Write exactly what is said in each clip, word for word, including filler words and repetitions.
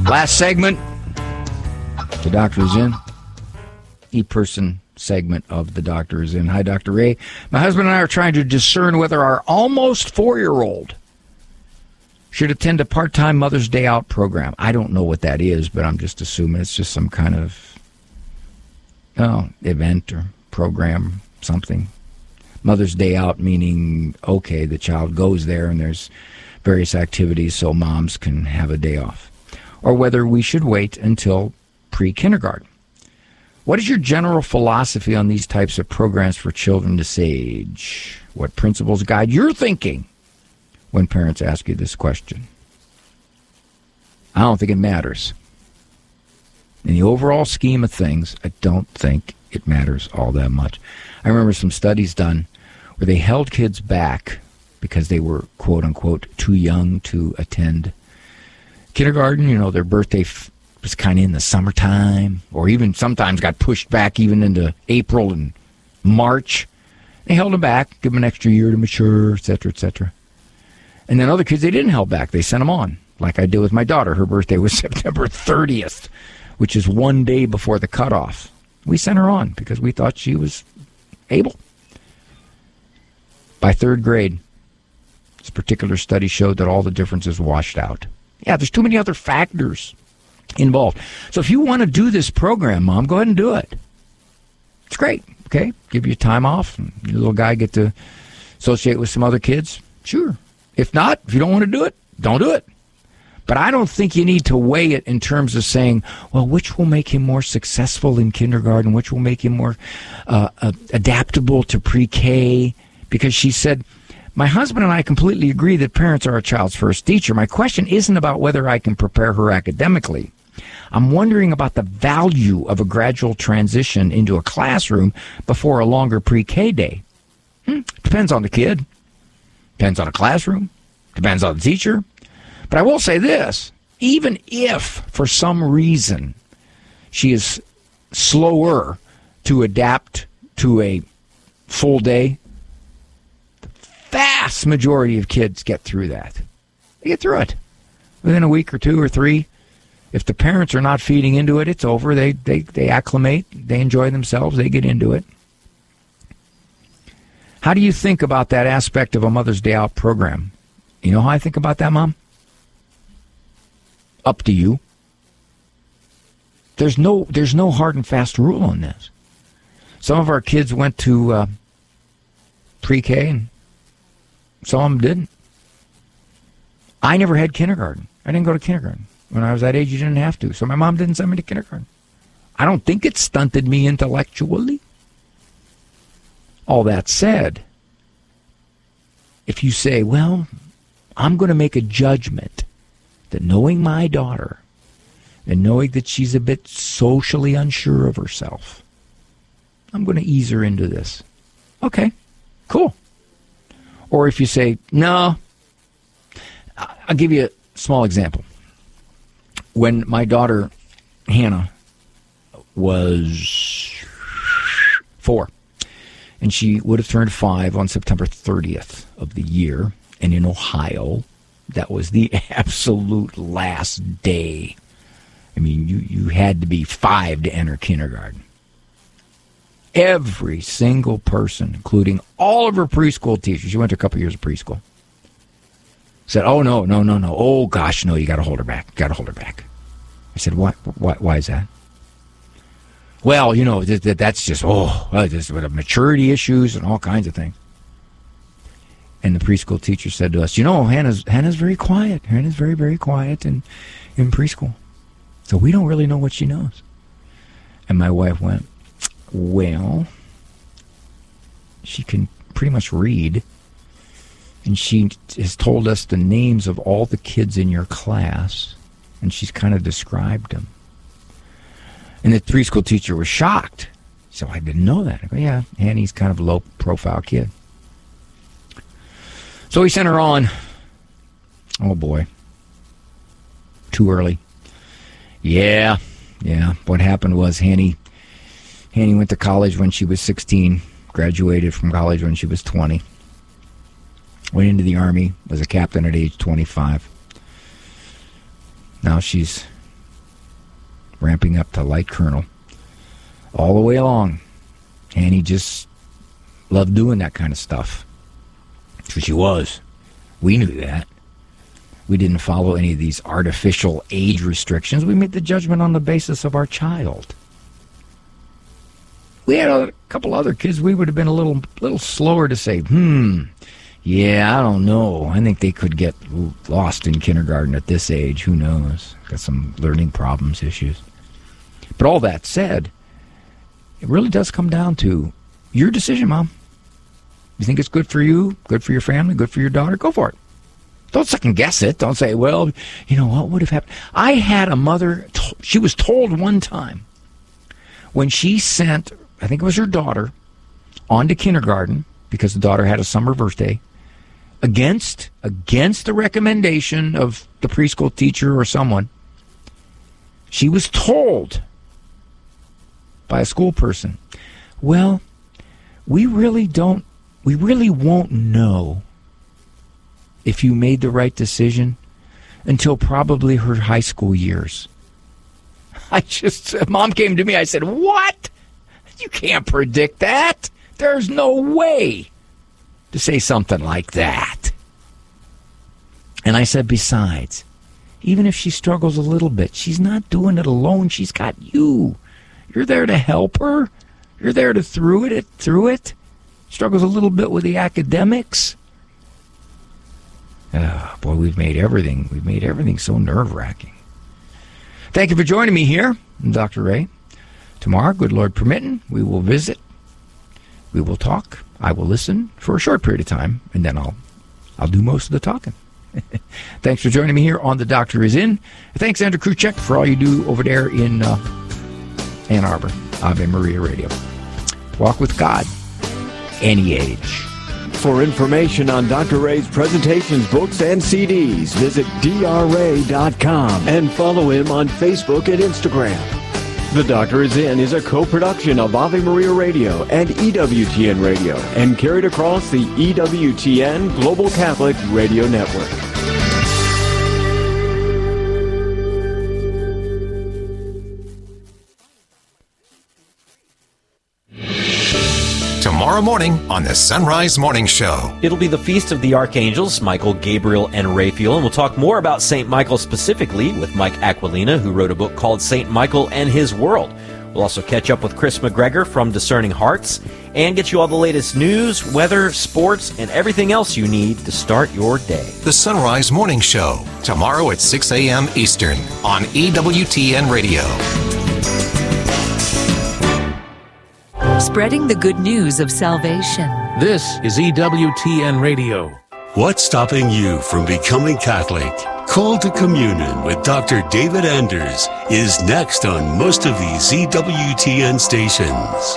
Last segment. The doctor is in. E-person segment of The Doctor is in. Hi, Doctor Ray. My husband and I are trying to discern whether our almost four-year-old should attend a part-time Mother's Day Out program. I don't know what that is, but I'm just assuming it's just some kind of oh, event or program, something. Mother's Day Out meaning, okay, the child goes there and there's various activities so moms can have a day off. Or whether we should wait until pre-kindergarten. What is your general philosophy on these types of programs for children this age? What principles guide your thinking when parents ask you this question? I don't think it matters. In the overall scheme of things, I don't think it matters all that much. I remember some studies done where they held kids back because they were, quote unquote, too young to attend kindergarten. You know, their birthday f- was kind of in the summertime, or even sometimes got pushed back even into April and March. They held them back, give them an extra year to mature, et cetera, et cetera. And then other kids, they didn't hold back. They sent them on, like I did with my daughter. Her birthday was September thirtieth, which is one day before the cutoff. We sent her on because we thought she was able. By third grade, this particular study showed that all the differences washed out. Yeah, there's too many other factors involved. So if you want to do this program, Mom, go ahead and do it. It's great, okay? Give you time off. And your little guy get to associate with some other kids. Sure. If not, if you don't want to do it, don't do it. But I don't think you need to weigh it in terms of saying, well, which will make him more successful in kindergarten, which will make him more uh, uh, adaptable to pre-K. Because she said, my husband and I completely agree that parents are a child's first teacher. My question isn't about whether I can prepare her academically. I'm wondering about the value of a gradual transition into a classroom before a longer pre-K day. Hmm, depends on the kid. Depends on the classroom. Depends on the teacher. But I will say this, even if for some reason she is slower to adapt to a full day, the vast majority of kids get through that. They get through it within a week or two or three. If the parents are not feeding into it, it's over. They, they, they acclimate. They enjoy themselves. They get into it. How do you think about that aspect of a Mother's Day Out program? You know how I think about that, Mom? Up to you. There's no there's no hard and fast rule on this. Some of our kids went to uh, pre-K and some of them didn't. I never had kindergarten. I didn't go to kindergarten. When I was that age, you didn't have to. So my mom didn't send me to kindergarten. I don't think it stunted me intellectually. All that said, if you say, well, I'm going to make a judgment that knowing my daughter and knowing that she's a bit socially unsure of herself, I'm going to ease her into this. Okay, cool. Or if you say, no, I'll give you a small example. When my daughter, Hannah, was four, and she would have turned five on September thirtieth of the year, and in Ohio, that was the absolute last day. I mean, you, you had to be five to enter kindergarten. Every single person, including all of her preschool teachers, she went to a couple years of preschool, said, oh, no, no, no, no. Oh, gosh, no, you got to hold her back. Got to hold her back. I said, why, why, why is that? Well, you know, th- th- that's just, oh, uh, this with maturity issues and all kinds of things. And the preschool teacher said to us, you know, Hannah's Hannah's very quiet. Hannah's very, very quiet in, in preschool. So we don't really know what she knows. And my wife went, well, she can pretty much read. And she has told us the names of all the kids in your class. And she's kind of described them. And the preschool teacher was shocked. So I didn't know that. I go, yeah, Annie's kind of a low-profile kid. So we sent her on. Oh, boy. Too early. Yeah, yeah. What happened was Hanny, Hanny went to college when she was sixteen, graduated from college when she was twenty, went into the Army, was a captain at age twenty-five. Now she's ramping up to light colonel all the way along. And he just loved doing that kind of stuff. That's what she was. We knew that. We didn't follow any of these artificial age restrictions. We made the judgment on the basis of our child. We had a couple other kids, we would have been a little little slower to say, hmm, yeah, I don't know. I think they could get lost in kindergarten at this age. Who knows? Got some learning problems, issues. But all that said, it really does come down to your decision, Mom. You think it's good for you, good for your family, good for your daughter? Go for it. Don't second guess it. Don't say, well, you know, what would have happened? I had a mother, she was told one time when she sent, I think it was her daughter, on to kindergarten because the daughter had a summer birthday, against, against the recommendation of the preschool teacher or someone, she was told by a school person, well, we really don't, we really won't know if you made the right decision until probably her high school years. I just, Mom came to me, I said, what? You can't predict that. There's no way to say something like that. And I said, besides, even if she struggles a little bit, she's not doing it alone. She's got you. You're there to help her. You're there to through it, through it. Struggles a little bit with the academics. Oh, boy, we've made everything, we've made everything so nerve-wracking. Thank you for joining me here, I'm Doctor Ray. Tomorrow, good Lord permitting, we will visit, we will talk, I will listen for a short period of time, and then I'll I'll do most of the talking. Thanks for joining me here on The Doctor Is In. Thanks, Andrew Kruchek, for all you do over there in uh, Ann Arbor, Ave Maria Radio. Walk with God, any age. For information on Doctor Ray's presentations, books, and C Ds, visit D R ray dot com and follow him on Facebook and Instagram. The Doctor Is In is a co-production of Ave Maria Radio and E W T N Radio and carried across the E W T N Global Catholic Radio Network. Tomorrow morning on the Sunrise Morning Show. It'll be the Feast of the Archangels, Michael, Gabriel, and Raphael, and we'll talk more about Saint Michael specifically with Mike Aquilina, who wrote a book called Saint Michael and His World. We'll also catch up with Chris McGregor from Discerning Hearts and get you all the latest news, weather, sports, and everything else you need to start your day. The Sunrise Morning Show, tomorrow at six a.m. Eastern on E W T N Radio. Spreading the good news of salvation. This is E W T N Radio. What's stopping you from becoming Catholic? Call to Communion with Doctor David Anders is next on most of these E W T N stations.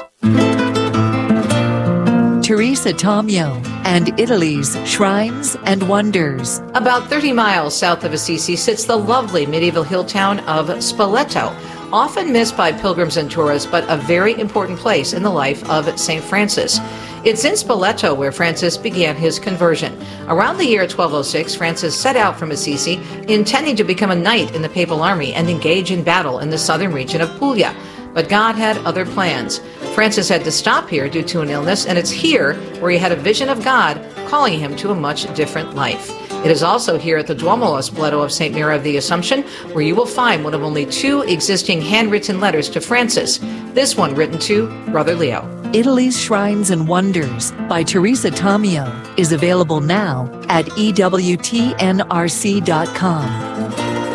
Teresa Tomeo and Italy's Shrines and Wonders. About thirty miles south of Assisi sits the lovely medieval hill town of Spoleto, often missed by pilgrims and tourists, but a very important place in the life of Saint Francis. It's in Spoleto where Francis began his conversion. Around the year twelve oh six, Francis set out from Assisi, intending to become a knight in the papal army and engage in battle in the southern region of Puglia. But God had other plans. Francis had to stop here due to an illness, and it's here where he had a vision of God calling him to a much different life. It is also here at the Duomo of Spoleto of Saint Mary of the Assumption where you will find one of only two existing handwritten letters to Francis, this one written to Brother Leo. Italy's Shrines and Wonders by Teresa Tomeo is available now at E W T N R C dot com.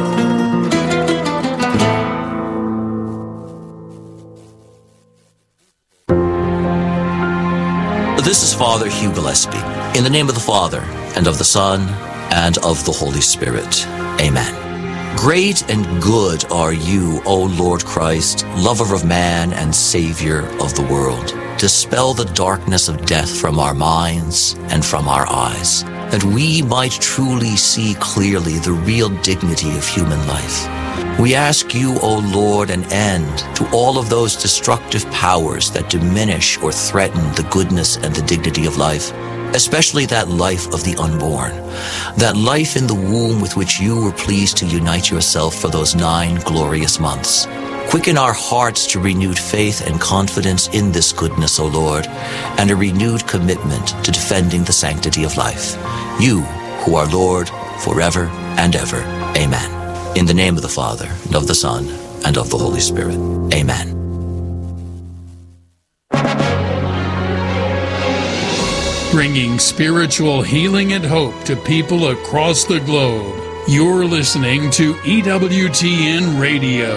This is Father Hugh Gillespie. In the name of the Father, and of the Son, and of the Holy Spirit. Amen. Great and good are you, O Lord Christ, lover of man and Savior of the world. Dispel the darkness of death from our minds and from our eyes, that we might truly see clearly the real dignity of human life. We ask you, O Lord, an end to all of those destructive powers that diminish or threaten the goodness and the dignity of life, especially that life of the unborn, that life in the womb with which you were pleased to unite yourself for those nine glorious months. Quicken our hearts to renewed faith and confidence in this goodness, O Lord, and a renewed commitment to defending the sanctity of life. You, who are Lord forever and ever. Amen. In the name of the Father, and of the Son, and of the Holy Spirit. Amen. Bringing spiritual healing and hope to people across the globe. You're listening to E W T N Radio.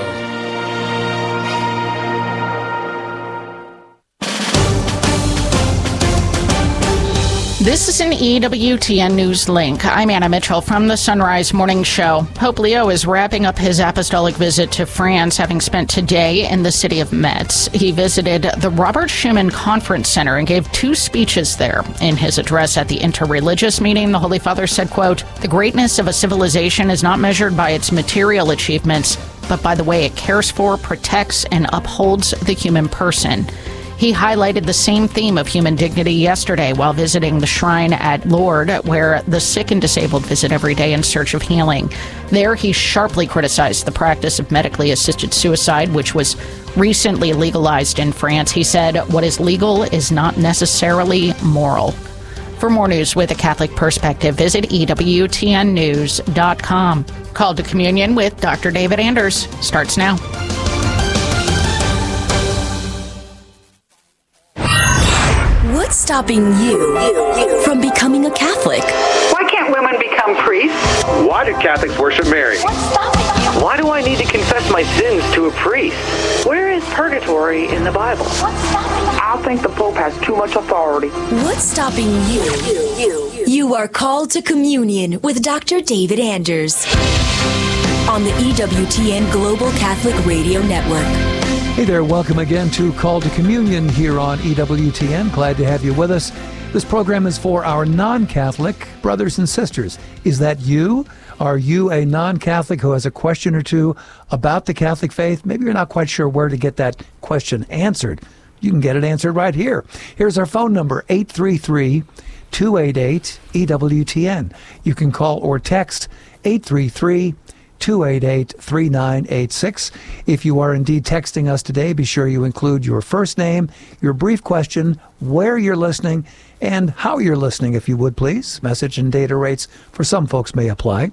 This is an E W T N News Link. I'm Anna Mitchell from the Sunrise Morning Show. Pope Leo is wrapping up his apostolic visit to France, having spent today in the city of Metz. He visited the Robert Schuman Conference Center and gave two speeches there. In his address at the interreligious meeting, the Holy Father said, quote, "The greatness of a civilization is not measured by its material achievements, but by the way it cares for, protects, and upholds the human person." He highlighted the same theme of human dignity yesterday while visiting the shrine at Lourdes, where the sick and disabled visit every day in search of healing. There, he sharply criticized the practice of medically assisted suicide, which was recently legalized in France. He said, "What is legal is not necessarily moral." For more news with a Catholic perspective, visit E W T N news dot com. Call to Communion with Doctor David Anders starts now. What's stopping you from becoming a Catholic? Why can't women become priests? Why do Catholics worship Mary? What's stopping you? Why do I need to confess my sins to a priest? Where is purgatory in the Bible? What's stopping you? I think the Pope has too much authority. What's stopping you? You, you, you are called to communion with Doctor David Anders on the E W T N Global Catholic Radio Network. Hey there, welcome again to Call to Communion here on E W T N. Glad to have you with us. This program is for our non-Catholic brothers and sisters. Is that you? Are you a non-Catholic who has a question or two about the Catholic faith? Maybe you're not quite sure where to get that question answered. You can get it answered right here. Here's our phone number, eight three three, two eight eight, E W T N. You can call or text eight three three, two eight eight, three nine eight six. If you are indeed texting us today, be sure you include your first name, your brief question, where you're listening, and how you're listening, if you would, please. Message and data rates for some folks may apply.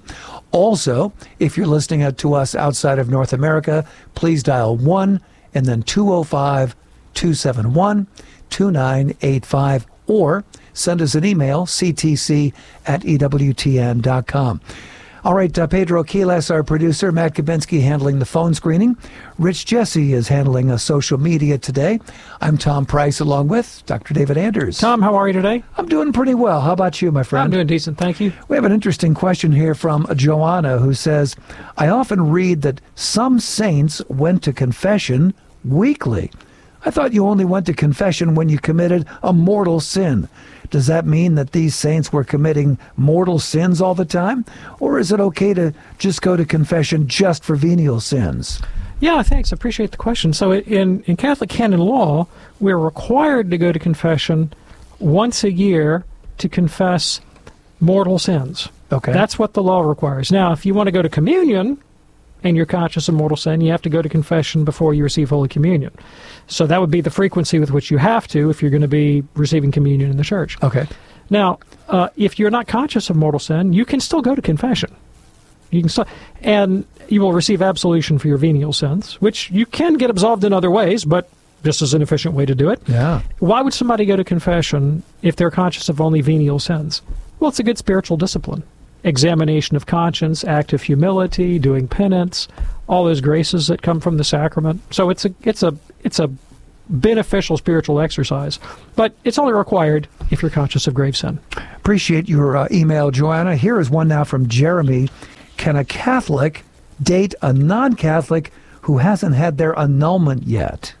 Also, if you're listening to us outside of North America, please dial one and then two oh five, two seven one, two nine eight five, or send us an email, c t c at e w t n dot com. All right, uh, Pedro Quiles, our producer, Matt Kabinski handling the phone screening. Rich Jesse is handling uh, social media today. I'm Tom Price along with Doctor David Anders. Tom, how are you today? I'm doing pretty well. How about you, my friend? I'm doing decent, thank you. We have an interesting question here from Joanna, who says, I often read that some saints went to confession weekly. I thought you only went to confession when you committed a mortal sin. Does that mean that these saints were committing mortal sins all the time? Or is it okay to just go to confession just for venial sins? Yeah, thanks. I appreciate the question. So in, in Catholic canon law, we're required to go to confession once a year to confess mortal sins. Okay. That's what the law requires. Now, if you want to go to communion and you're conscious of mortal sin, you have to go to confession before you receive Holy Communion. So that would be the frequency with which you have to if you're going to be receiving communion in the church. Okay. Now, uh, if you're not conscious of mortal sin, you can still go to confession. You can still, and you will receive absolution for your venial sins, which you can get absolved in other ways, but this is an efficient way to do it. Yeah. Why would somebody go to confession if they're conscious of only venial sins? Well, it's a good spiritual discipline. Examination of conscience, act of humility, doing penance, all those graces that come from the sacrament. So it's a it's a it's a beneficial spiritual exercise, but it's only required if you're conscious of grave sin. Appreciate your uh, email, Joanna. Here is one now from Jeremy. Can a Catholic date a non-Catholic who hasn't had their annulment yet?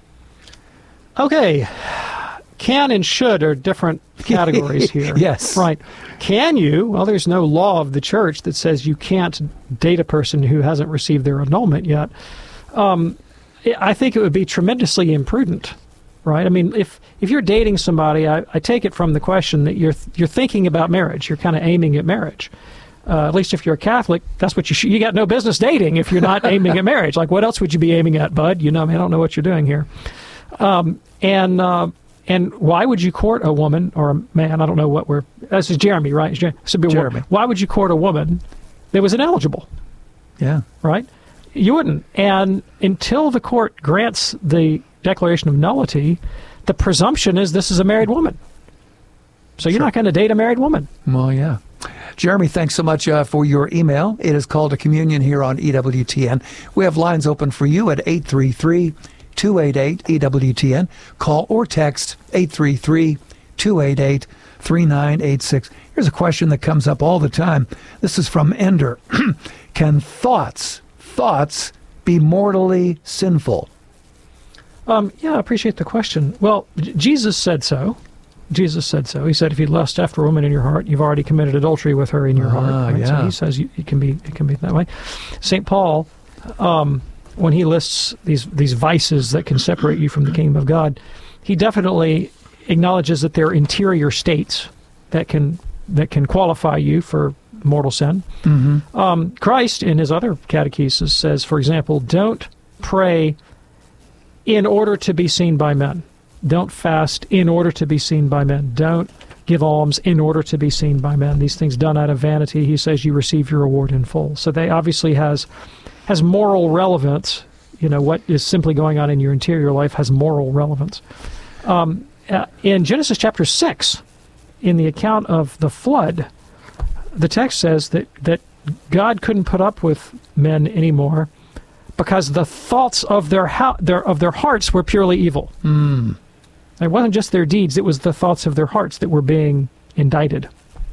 Okay. Can and should are different categories here. Yes. Right. Can you? Well, there's no law of the church that says you can't date a person who hasn't received their annulment yet. Um, I think it would be tremendously imprudent, right? I mean, if if you're dating somebody, I, I take it from the question that you're you're thinking about marriage. You're kind of aiming at marriage. Uh, at least if you're a Catholic, that's what you sh- you got no business dating if you're not aiming at marriage. Like, what else would you be aiming at, bud? You know, I mean, I don't know what you're doing here. Um, and uh, and why would you court a woman or a man? I don't know what we're. This is Jeremy, right? This would be Jeremy. Woman. Why would you court a woman that was ineligible? Yeah. Right? You wouldn't. And until the court grants the declaration of nullity, the presumption is this is a married woman. So you're Sure. not going to date a married woman. Well, yeah. Jeremy, thanks so much uh, for your email. It is Call to Communion here on E W T N. We have lines open for you at eight three three, two eight eight, E W T N. Call or text eight three three, two eight eight, three nine eight six. Here's a question that comes up all the time. This is from Ender. Can thoughts, thoughts be mortally sinful? Um, yeah, I appreciate the question. Well, J- Jesus said so. Jesus said so. He said, if you lust after a woman in your heart, you've already committed adultery with her in your Ah, heart. Right? So yeah. he says you, it can be it can be that way. Saint Paul, um, when he lists these these vices that can separate you from the kingdom of God, he definitely acknowledges that there are interior states that can that can qualify you for mortal sin. Mm-hmm. Um, Christ, in his other catechesis, says, for example, don't pray in order to be seen by men. Don't fast in order to be seen by men. Don't give alms in order to be seen by men. These things done out of vanity, he says, you receive your reward in full. So they obviously has has moral relevance. You know, what is simply going on in your interior life has moral relevance. Um, uh, in Genesis chapter six, in the account of the flood, the text says that, that God couldn't put up with men anymore because the thoughts of their, ha- their of their hearts were purely evil. Mm. It wasn't just their deeds, it was the thoughts of their hearts that were being indicted.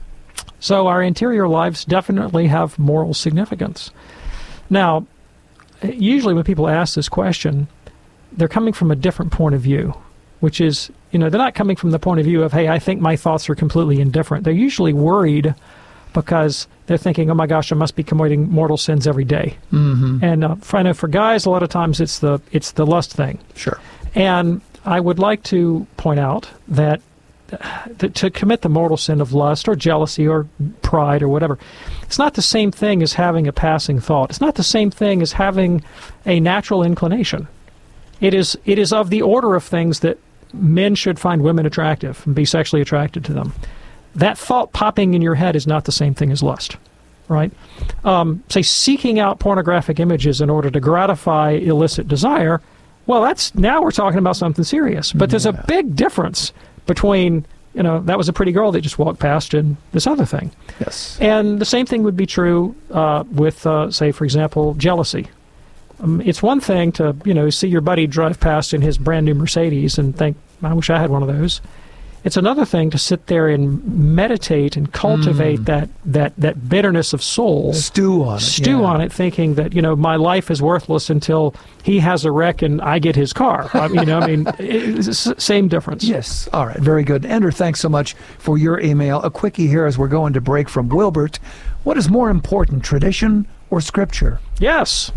So our interior lives definitely have moral significance. Now, usually when people ask this question, they're coming from a different point of view, which is, you know, they're not coming from the point of view of, hey, I think my thoughts are completely indifferent. They're usually worried because they're thinking, oh my gosh, I must be committing mortal sins every day. Mm-hmm. And uh, for, I know for guys, a lot of times it's the it's the lust thing. Sure. And I would like to point out that, that to commit the mortal sin of lust or jealousy or pride or whatever, it's not the same thing as having a passing thought. It's not the same thing as having a natural inclination. It is it is of the order of things that men should find women attractive and be sexually attracted to them. That thought popping in your head is not the same thing as lust, right? Um, say seeking out pornographic images in order to gratify illicit desire, well, that's now we're talking about something serious. But there's a big difference between, you know, that was a pretty girl that just walked past and this other thing. Yes. And the same thing would be true uh, with, uh, say, for example, jealousy. Um, it's one thing to, you know, see your buddy drive past in his brand new Mercedes and think, I wish I had one of those. It's another thing to sit there and meditate and cultivate Mm. that, that, that bitterness of soul. Stew on it. Stew yeah. on it, thinking that, you know, my life is worthless until he has a wreck and I get his car. I mean, you know, I mean, it's the same difference. Yes. All right. Very good. Ender, thanks so much for your email. A quickie here as we're going to break from Wilbert. What is more important, tradition or scripture? Yes.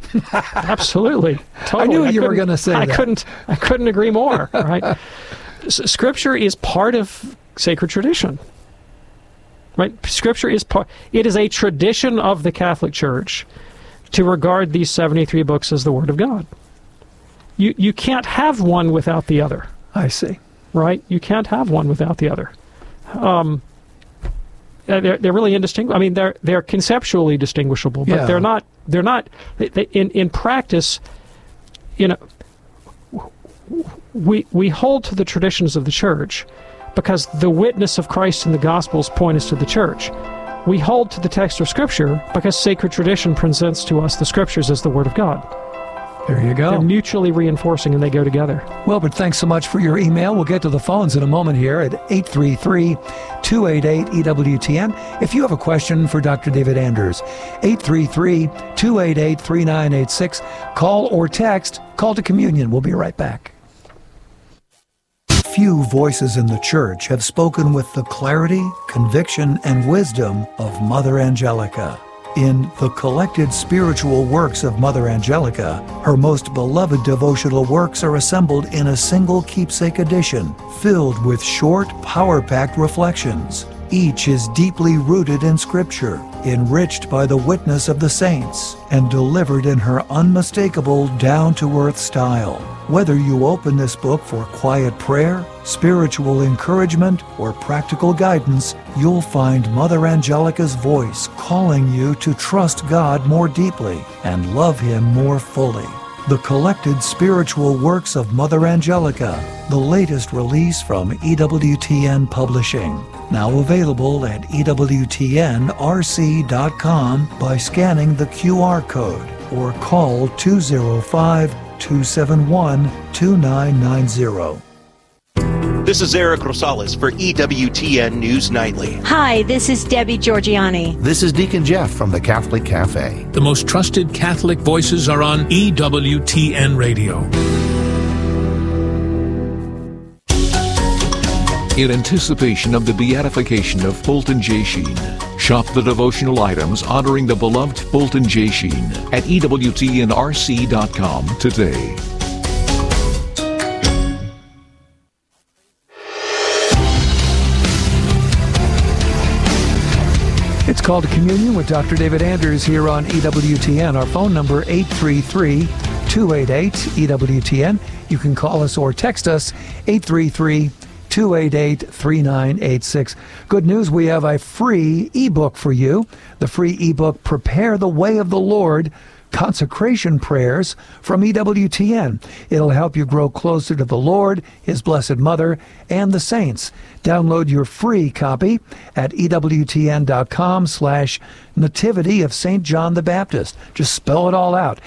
Absolutely. Totally. I knew you were couldn't- going to say I that. couldn't. I couldn't agree more. Right. S- Scripture is part of sacred tradition. Right. Scripture is part. It is a tradition of the Catholic Church to regard these seventy-three books as the Word of God. You you can't have one without the other. I see. Right. You can't have one without the other. Um. Uh, They're they're really indistinguishable. I mean, they're they're conceptually distinguishable, but Yeah. they're not they're not they, they, in in practice. You know, we we hold to the traditions of the Church because the witness of Christ in the Gospels point us to the Church. We hold to the text of Scripture because sacred tradition presents to us the Scriptures as the Word of God. There you go. They're mutually reinforcing and they go together. Wilbert, thanks so much for your email. We'll get to the phones in a moment here at eight three three, two eight eight, E W T N. If you have a question for Doctor David Anders, eight three three, two eight eight, three nine eight six. Call or text. Call to Communion. We'll be right back. Few voices in the Church have spoken with the clarity, conviction, and wisdom of Mother Angelica. In the collected spiritual works of Mother Angelica, her most beloved devotional works are assembled in a single keepsake edition, filled with short, power-packed reflections. Each is deeply rooted in Scripture, enriched by the witness of the saints, and delivered in her unmistakable, down-to-earth style. Whether you open this book for quiet prayer, spiritual encouragement, or practical guidance, you'll find Mother Angelica's voice calling you to trust God more deeply and love Him more fully. The Collected Spiritual Works of Mother Angelica, the latest release from E W T N Publishing. Now available at E W T N R C dot com by scanning the Q R code or call two oh five, two seven one, two nine nine zero. This is Eric Rosales for E W T N News Nightly. Hi, this is Debbie Georgiani. This is Deacon Jeff from the Catholic Cafe. The most trusted Catholic voices are on E W T N Radio. In anticipation of the beatification of Fulton J. Sheen, shop the devotional items honoring the beloved Fulton J. Sheen at E W T N R C dot com today. It's Called to Communion with Doctor David Anders here on E W T N. Our phone number, eight three three, two eight eight, E W T N. You can call us or text us, eight three three, two eight eight, three nine eight six. Good news, we have a free ebook for you. The free ebook, Prepare the Way of the Lord, Consecration Prayers from E W T N. It'll help you grow closer to the Lord, His Blessed Mother, and the saints. Download your free copy at ewtn.com slash nativity of Saint John the Baptist. Just spell it all out.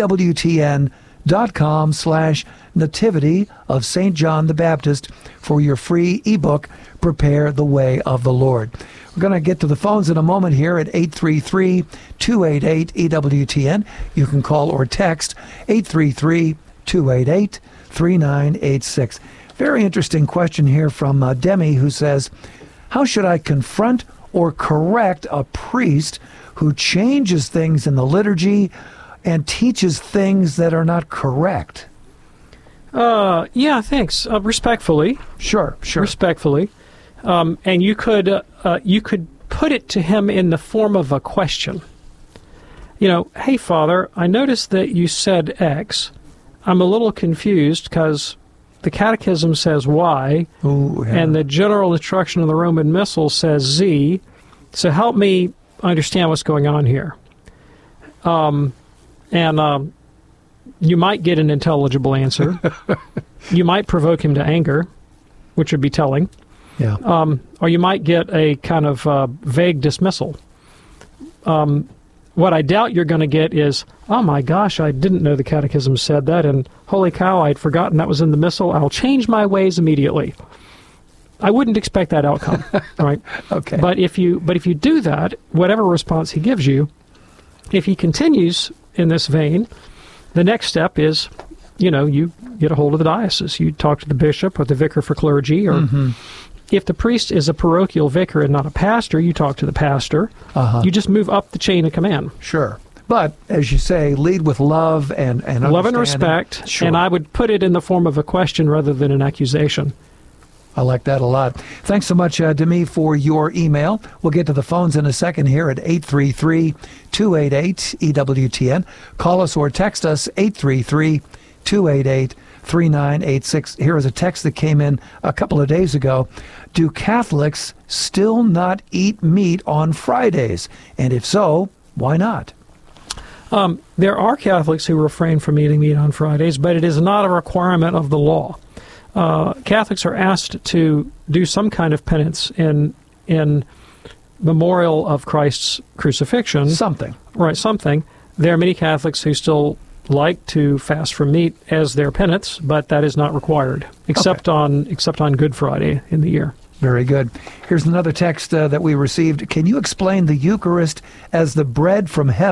ewtn.com slash nativity of Saint John the Baptist for your free ebook, Prepare the Way of the Lord. We're going to get to the phones in a moment here at eight three three, two eight eight, E W T N. You can call or text eight three three, two eight eight, three nine eight six. Very interesting question here from uh, Demi, who says, how should I confront or correct a priest who changes things in the liturgy and teaches things that are not correct? Uh, yeah, thanks. Uh, respectfully. Sure, sure. Respectfully. Um, and you could uh, uh, you could put it to him in the form of a question. You know, hey, Father, I noticed that you said X. I'm a little confused because the Catechism says Y, Ooh, yeah. and the general instruction of the Roman Missal says Z. So help me understand what's going on here. Um, and um, you might get an intelligible answer. You might provoke him to anger, which would be telling. Yeah. Um, or you might get a kind of uh, vague dismissal. Um, what I doubt you're going to get is, oh my gosh, I didn't know the Catechism said that, and holy cow, I'd forgotten that was in the Missal. I'll change my ways immediately. I wouldn't expect that outcome, right? Okay. But if you but if you do that, whatever response he gives you, if he continues in this vein, the next step is, you know, you get a hold of the diocese. You talk to the bishop or the vicar for clergy, or mm-hmm. if the priest is a parochial vicar and not a pastor, you talk to the pastor. Uh-huh. You just move up the chain of command. Sure. But, as you say, lead with love and, and love and understanding. respect. Sure. And I would put it in the form of a question rather than an accusation. I like that a lot. Thanks so much, uh, Demi, for your email. We'll get to the phones in a second here at eight three three, two eight eight, E W T N. Call us or text us, eight three three, two eight eight, three nine eight six. Here is a text that came in a couple of days ago. Do Catholics still not eat meat on Fridays? And if so, why not? Um, there are Catholics who refrain from eating meat on Fridays, but it is not a requirement of the law. Uh, Catholics are asked to do some kind of penance in in memorial of Christ's crucifixion. Something. Right, something. There are many Catholics who still like to fast from meat as their penance, but that is not required, except Okay. on except on Good Friday in the year. Very good. Here's another text uh, that we received. Can you explain the Eucharist as the bread from heaven?